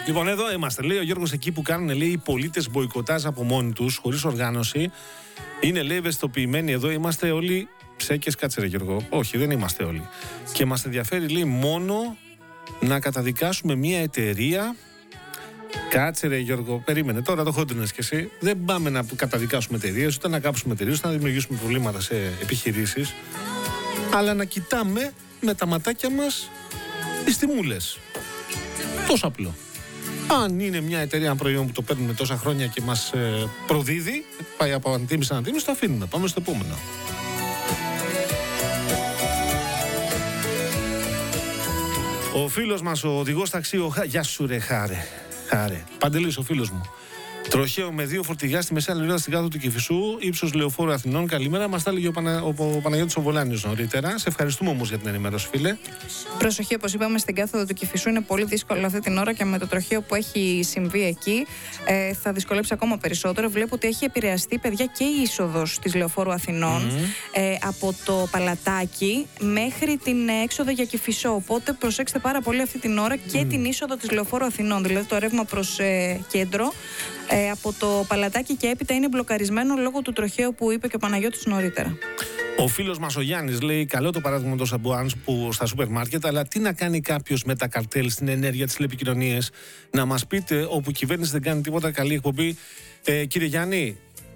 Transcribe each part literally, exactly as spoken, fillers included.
Λοιπόν, εδώ είμαστε. Λέει ο Γιώργος, εκεί που κάνουν, λέει, οι πολίτες μποϊκοτάζ από μόνοι τους, χωρίς οργάνωση. Είναι, λέει, ευαισθητοποιημένοι εδώ. Είμαστε όλοι ψέκες. Κάτσε, ρε Γιώργο. Όχι, δεν είμαστε όλοι. Και μας ενδιαφέρει, λέει, μόνο να καταδικάσουμε μια εταιρεία. Κάτσε, ρε Γιώργο, περίμενε. Τώρα το χόντινες κι εσύ. Δεν πάμε να καταδικάσουμε εταιρείες, ούτε να κάψουμε εταιρείες, ούτε να δημιουργήσουμε προβλήματα σε επιχειρήσεις. Αλλά να κοιτάμε με τα ματάκια μας τις τιμούλες. Τόσο απλό. Αν είναι μια εταιρεία, ένα προϊόν που το παίρνουμε τόσα χρόνια και μας ε, προδίδει, πάει από αντίμηση σε αντίμηση, το αφήνουμε. Πάμε στο επόμενο. Ο φίλος μας, ο οδηγός ταξί, ο Χα... Γεια σου ρε Χάρε. Χάρε. Παντελής, ο φίλος μου. Τροχαίο με δύο φορτηγά στη μεσαία λωρίδα στην κάδο του Κηφισού, ύψος Λεωφόρου Αθηνών. Καλημέρα. Μας τα έλεγε ο, Πανα... ο... ο Παναγιώτης ο Βολάνιος νωρίτερα. Σε ευχαριστούμε όμως για την ενημέρωση, φίλε. Προσοχή, όπως είπαμε, στην κάθοδο του Κηφισού είναι πολύ δύσκολο αυτή την ώρα και με το τροχαίο που έχει συμβεί εκεί ε, θα δυσκολέψει ακόμα περισσότερο. Βλέπω ότι έχει επηρεαστεί, παιδιά, και η είσοδος της Λεωφόρου Αθηνών mm. ε, από το Παλατάκι μέχρι την έξοδο για Κηφισό. Οπότε προσέξτε πάρα πολύ αυτή την ώρα και mm. την είσοδο της Λεωφόρου Αθηνών, δηλαδή το ρεύμα προς ε, κέντρο. Ε, από το Παλατάκι και έπειτα είναι μπλοκαρισμένο λόγω του τροχαίου που είπε και ο Παναγιώτης νωρίτερα. Ο φίλος μας ο Γιάννης λέει: καλό το παράδειγμα των σαμπουάνς που στα σούπερ μάρκετ, αλλά τι να κάνει κάποιος με τα καρτέλ στην ενέργεια, τις τηλεπικοινωνίες? Να μας πείτε, όπου η κυβέρνηση δεν κάνει τίποτα. Καλή εκπομπή. Ε, κύριε Γιάννη,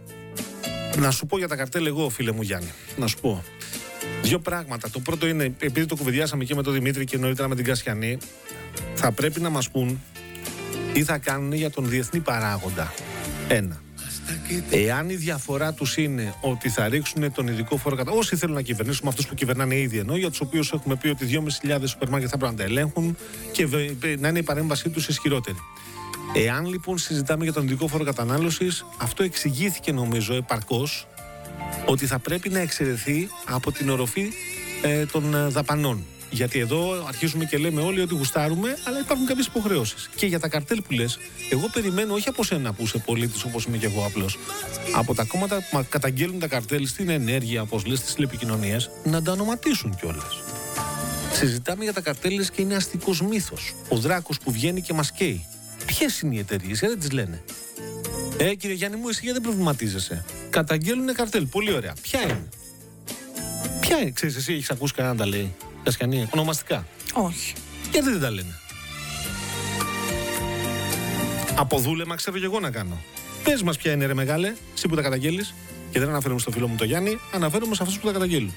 να σου πω για τα καρτέλ, εγώ, φίλε μου Γιάννη, να σου πω δύο πράγματα. Το πρώτο είναι, επειδή το κουβεντιάσαμε και με τον Δημήτρη και νωρίτερα με την Κασιανή, θα πρέπει να μας πούν τι θα κάνουν για τον διεθνή παράγοντα. Ένα. Εάν η διαφορά τους είναι ότι θα ρίξουν τον ειδικό φόρο κατά. Όσοι θέλουν να κυβερνήσουν, αυτούς που κυβερνάνε ήδη ενώ, για τους οποίους έχουμε πει ότι δυόμισι χιλιάδες σούπερ μάρκετ θα πρέπει να τα ελέγχουν και να είναι η παρέμβασή τους ισχυρότερη. Εάν λοιπόν συζητάμε για τον ειδικό φόρο κατανάλωσης, αυτό εξηγήθηκε νομίζω επαρκώς ότι θα πρέπει να εξαιρεθεί από την οροφή ε, των δαπανών. Γιατί εδώ αρχίζουμε και λέμε όλοι ότι γουστάρουμε, αλλά υπάρχουν κάποιες υποχρεώσεις. Και για τα καρτέλ που λες, εγώ περιμένω όχι από σένα που είσαι πολίτης όπως είμαι και εγώ απλώς, από τα κόμματα που καταγγέλνουν τα καρτέλ στην ενέργεια, όπως λες, στις τηλεπικοινωνίες, να τα ονοματίσουν κιόλας. Συζητάμε για τα καρτέλ και είναι αστικός μύθος. Ο δράκος που βγαίνει και μας καίει. Ποιες είναι οι εταιρείες, γιατί δεν τις λένε? Ε, κύριε Γιάννη μου, εσύ γιατί δεν προβληματίζεσαι? Καταγγέλνουν καρτέλ, πολύ ωραία. Ποια είναι? Ποια είναι, ξέρεις, εσύ έχεις ακούσει κανέναν τα λέει? Κασκανία, ονομαστικά? Όχι. Γιατί δεν τα λένε? Από δούλεμα ξέρω και εγώ να κάνω. Πες μας ποια είναι, ρε μεγάλε, εσύ που τα καταγγέλεις. Και δεν αναφέρομαι στο φίλο μου τον Γιάννη, αναφέρομαι σε αυτούς που τα καταγγέλουν.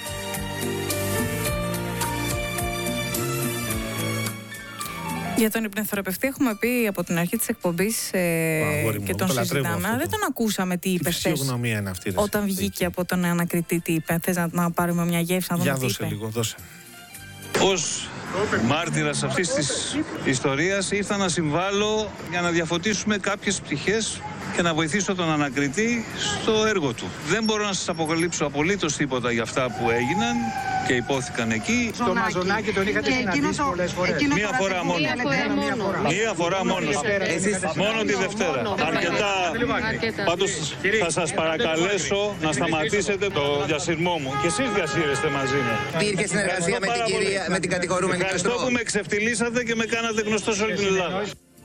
Για τον υπνεθεραπευτή έχουμε πει από την αρχή της εκπομπής ε, και τον συζητάμε. Δεν τον ακούσαμε τι είπε χθες. Όταν βγήκε από τον ανακριτή, τι είπε? Θες να, να πάρουμε μια γεύση, να δούμε? Για τι δώσε είπε. λίγο, δώσε. Ως μάρτυρας αυτής της ιστορίας ήρθα να συμβάλλω για να διαφωτίσουμε κάποιες πτυχές και να βοηθήσω τον ανακριτή στο έργο του. Δεν μπορώ να σας αποκαλύψω απολύτως τίποτα για αυτά που έγιναν και υπόθηκαν εκεί. Στο Μαζονάκι τον είχατε συναντήσει πολλές φορές? Μία φορά μόνο. Μία φορά μόνο. Μόνο τη Δευτέρα. Αρκετά. Πάντως θα σας παρακαλέσω να σταματήσετε το διασυρμό μου. Και εσείς διασύρεστε μαζί μου. Υπήρχε συνεργασία με την κυρία, με την κατηγορούμενη? Ευχαριστώ που με εξευτυλίσατε και με κάνατε γνωστό σε όλη την Ελλάδα.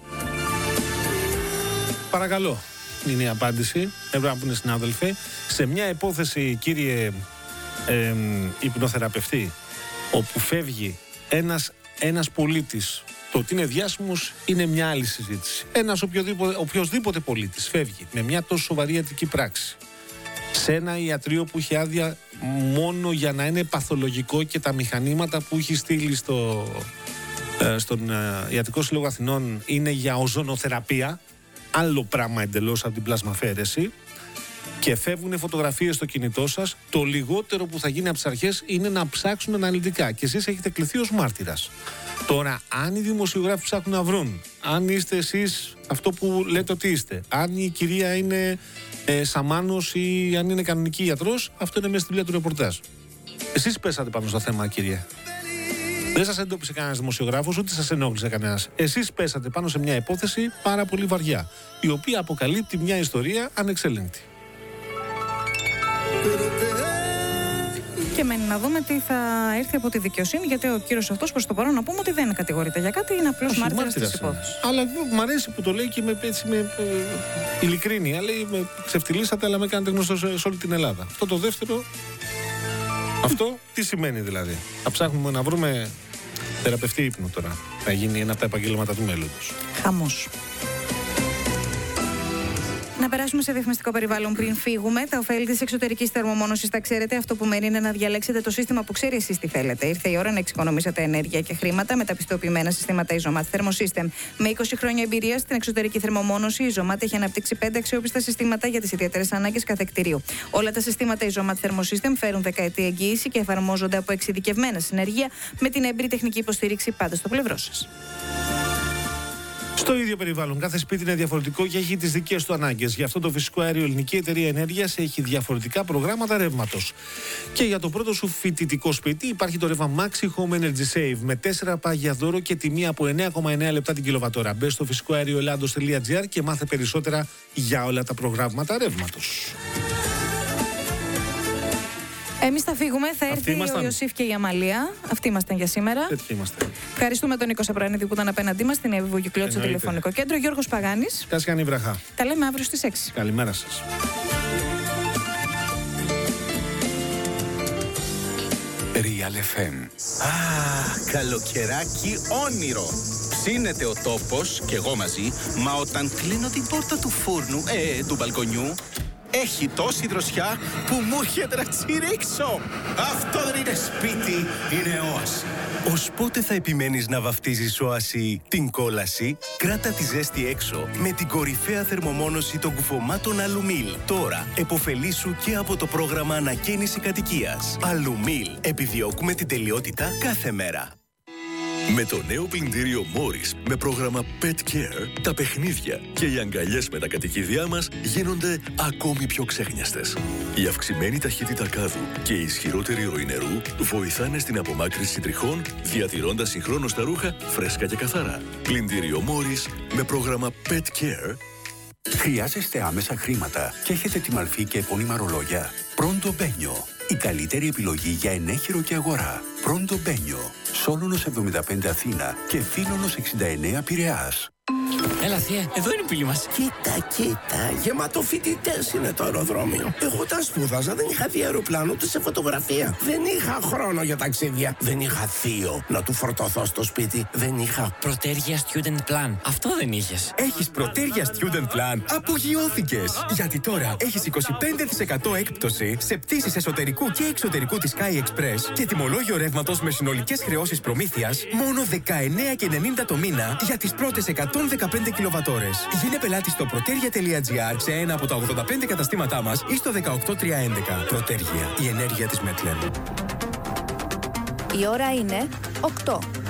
Παρακαλώ, είναι η απάντηση. Έπρεπε να πούνε συνάδελφοι. Σε μια υπόθεση, κύριε ε, υπνοθεραπευτή, όπου φεύγει ένας, ένας πολίτης, το ότι είναι διάσημος είναι μια άλλη συζήτηση. Ένας οποιοδήποτε, οποιοδήποτε πολίτης φεύγει με μια τόσο σοβαρή ιατρική πράξη σε ένα ιατρείο που είχε άδεια μόνο για να είναι παθολογικό και τα μηχανήματα που έχει στείλει στο, ε, στον ε, Ιατρικό Σύλλογο Αθηνών είναι για οζονοθεραπεία, άλλο πράγμα εντελώς από την πλασμαφαίρεση, και φεύγουν φωτογραφίες στο κινητό σας, το λιγότερο που θα γίνει από τις αρχές είναι να ψάξουν αναλυτικά. Και εσείς έχετε κληθεί ως μάρτυρας. Τώρα, αν οι δημοσιογράφοι ψάχνουν να βρουν, αν είστε εσείς αυτό που λέτε ότι είστε, αν η κυρία είναι ε, σαμάνος ή αν είναι κανονική ιατρός, αυτό είναι μέσα στην πλευρά του ρεπορτάζ. Εσείς πέσατε πάνω στο θέμα, κυρία. Δεν σας εντόπισε κανένας δημοσιογράφος, ούτε σας ενόχλησε κανένας. Εσείς πέσατε πάνω σε μια υπόθεση πάρα πολύ βαριά, η οποία αποκαλύπτει μια ιστορία ανεξέλεγκτη. Και Και μένει να δούμε τι θα έρθει από τη δικαιοσύνη, γιατί ο κύριος αυτός προς το παρόν να πούμε ότι δεν κατηγορείται για κάτι, είναι απλώς μάρτυρας της υπόθεσης. Αλλά μ' αρέσει που το λέει και με, έτσι, με ε, ειλικρίνεια. Λέει, με ξεφτυλίσατε, αλλά με κάνετε γνωστό σε, σε όλη την Ελλάδα. Αυτό το δεύτερο. Αυτό τι σημαίνει δηλαδή? Θα ψάχνουμε να βρούμε θεραπευτή ύπνου τώρα. Θα γίνει ένα από τα επαγγέλματα του μέλλοντος. Χαμός. Να περάσουμε σε διαφημιστικό περιβάλλον πριν φύγουμε. Τα ωφέλη της εξωτερικής θερμομόνωσης τα ξέρετε. Αυτό που μένει είναι να διαλέξετε το σύστημα που ξέρει εσείς τι θέλετε. Ήρθε η ώρα να εξοικονομήσετε ενέργεια και χρήματα με τα πιστοποιημένα συστήματα Isomat Thermosystem. Με είκοσι χρόνια εμπειρία στην εξωτερική θερμομόνωση, η Isomat έχει αναπτύξει πέντε αξιόπιστα συστήματα για τις ιδιαίτερες ανάγκες κάθε κτηρίου. Όλα τα συστήματα Isomat Thermosystem φέρουν δεκαετή εγγύηση και εφαρμόζονται από εξειδικευμένα συνεργεία με την έμπειρη τεχνική υποστήριξη πάντα στο πλευρό σας. Στο ίδιο περιβάλλον, κάθε σπίτι είναι διαφορετικό και έχει τις δικές του ανάγκες. Γι' αυτό το φυσικό αέριο Ελληνική Εταιρεία Ενέργειας έχει διαφορετικά προγράμματα ρεύματος. Και για το πρώτο σου φοιτητικό σπίτι υπάρχει το ρεύμα Maxi Home Energy Save με τέσσερα πάγια δώρο και τιμή από εννέα κόμμα εννέα λεπτά την κιλοβατόρα. Μπες στο φυσικό αέριο ελλάδος τελεία τζι άρ και μάθε περισσότερα για όλα τα προγράμματα ρεύματος. Εμείς θα φύγουμε, θα Αυτοί έρθει ήμασταν. ο Ιωσήφ και η Αμαλία. Αυτοί ήμασταν για σήμερα. Τέτοιοι είμαστε. Ευχαριστούμε τον Νίκο Σαπρανίδη που ήταν απέναντί μας στην Εύη Κυκλώτη στο Εννοείται. τηλεφωνικό κέντρο. Γιώργος Παγάνης. Κάτσε κάνει βραχά. Τα λέμε αύριο στις έξι. Καλημέρα σας. Real εφ εμ. Α, καλοκαιράκι όνειρο. Ψήνεται ο τόπος και εγώ μαζί, μα όταν κλείνω την πόρτα του φούρνου, ε, του μπαλκονιού, έχει τόση δροσιά που μου έρχεται να τσιρίξω. Αυτό δεν είναι σπίτι, είναι όαση. Ως πότε θα επιμένεις να βαφτίζεις όαση την κόλαση? Κράτα τη ζέστη έξω με την κορυφαία θερμομόνωση των κουφωμάτων Αλουμίλ. Τώρα, εποφελήσου και από το πρόγραμμα ανακαίνιση κατοικίας. Αλουμίλ. Επιδιώκουμε την τελειότητα κάθε μέρα. Με το νέο πλυντήριο Morris με πρόγραμμα Pet Care, τα παιχνίδια και οι αγκαλιές με τα κατοικίδια μας γίνονται ακόμη πιο ξέχνιαστες. Η αυξημένη ταχύτητα κάδου και η ισχυρότερη ροή νερού βοηθάνε στην απομάκρυνση τριχών, διατηρώντας συγχρόνως τα ρούχα φρέσκα και καθαρά. Πλυντήριο Morris με πρόγραμμα Pet Care. Χρειάζεστε άμεσα χρήματα και έχετε τη μαλφή και επώνυμα ρολόγια? Πρώντο Μπένιο. Η καλύτερη επιλογή για ενέχειρο και αγορά. Πρώντο Μπένιο. Σόλωνος εβδομήντα πέντε Αθήνα και Φίλωνος εξήντα εννέα Πειραιάς. Έλα θεία, εδώ είναι η πύλη μας. Κοίτα, κοίτα, γεμάτο φοιτητές είναι το αεροδρόμιο. Εγώ όταν σπούδαζα δεν είχα δει αεροπλάνο ούτε σε φωτογραφία. Δεν είχα χρόνο για ταξίδια. Δεν είχα θείο να του φορτωθώ στο σπίτι. Δεν είχα Protergia Student Plan. Αυτό δεν είχες. Έχεις Protergia Student Plan. Απογειώθηκες. Γιατί τώρα έχεις είκοσι πέντε τοις εκατό έκπτωση σε πτήσεις εσωτερικού και εξωτερικού της Sky Express και τιμολόγιο ρεύματος με συνολικές χρεώσεις προμήθειας μόνο δεκαεννέα και ενενήντα το μήνα για τις πρώτες εκατόν δεκαπέντε κιλοβατόρες. Γίνε πελάτη στο protergia τελεία τζι άρ σε ένα από τα ογδόντα πέντε καταστήματά μας ή στο δεκαοκτώ τριακόσια έντεκα. Protergia, η ενέργεια της Μετλέν. Η ώρα είναι οκτώ.